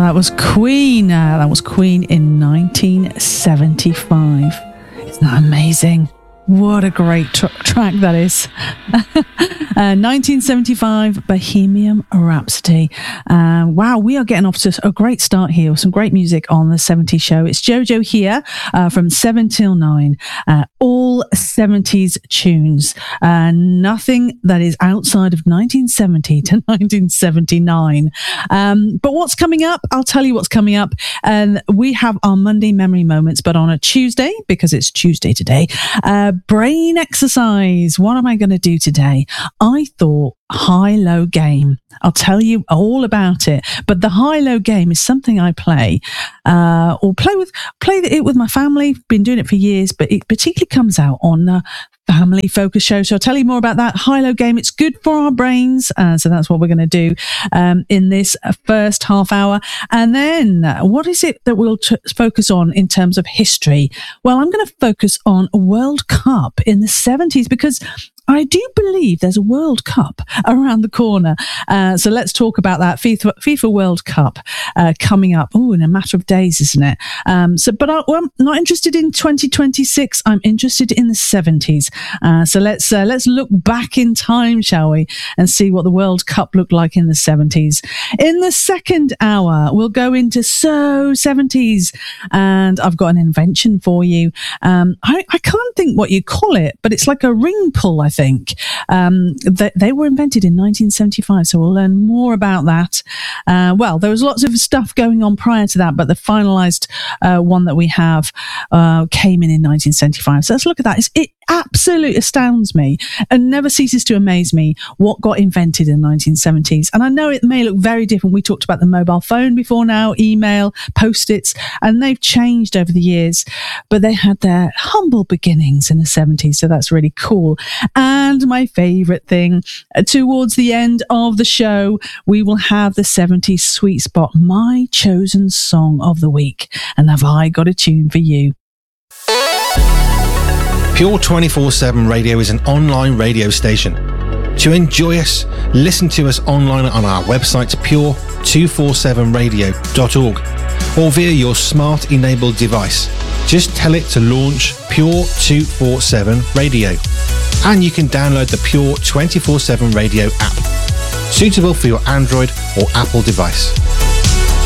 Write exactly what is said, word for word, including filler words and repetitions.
that was Queen. Uh, that was Queen in nineteen seventy-five. Isn't that amazing? What a great tr- track that is. uh, nineteen seventy-five, Bohemian Rhapsody. Uh, wow, we are getting off to a great start here with some great music on the seventies show. It's Jojo here uh, from seven till nine. Uh, all seventies tunes. Uh, nothing that is outside of nineteen seventy to nineteen seventy-nine. Um, but what's coming up? I'll tell you what's coming up. And we have our Monday Memory Moments, but on a Tuesday, because it's Tuesday today, uh, brain exercise. What am I going to do today? I thought high-low game. I'll tell you all about it. But the high-low game is something I play, uh, or play with, play it with my family. Been doing it for years, but it particularly comes out on the Family Focus show. So I'll tell you more about that high-low game. It's good for our brains. Uh, so that's what we're going to do um, in this first half hour. And then what is it that we'll t- focus on in terms of history? Well, I'm going to focus on World Cup in the seventies, because I do believe there's a World Cup around the corner. Uh, so let's talk about that FIFA, FIFA World Cup uh, coming up. Oh, in a matter of days, isn't it? Um, so, but I, well, I'm not interested in twenty twenty-six. I'm interested in the seventies. Uh, so let's uh, let's look back in time, shall we, and see what the World Cup looked like in the seventies. In the second hour, we'll go into so seventies, and I've got an invention for you. Um, I, I can't think what you call it, but it's like a ring pull, I think. think. Um, they, they were invented in nineteen seventy-five, so we'll learn more about that. Uh, well, there was lots of stuff going on prior to that, but the finalised uh, one that we have uh, came in in nineteen seventy-five. So let's look at that. It's, it absolutely astounds me and never ceases to amaze me what got invented in the nineteen seventies. And I know it may look very different. We talked about the mobile phone before now, email, post-its, and they've changed over the years, but they had their humble beginnings in the seventies. So that's really cool. And my favourite thing, uh, towards the end of the show, we will have the seventies sweet spot, my chosen song of the week. And have I got a tune for you? Pure twenty-four seven Radio is an online radio station. To enjoy us, listen to us online on our website pure two forty-seven radio dot org or via your smart enabled device. Just tell it to launch Pure two forty-seven Radio, and you can download the Pure twenty-four seven Radio app, suitable for your Android or Apple device.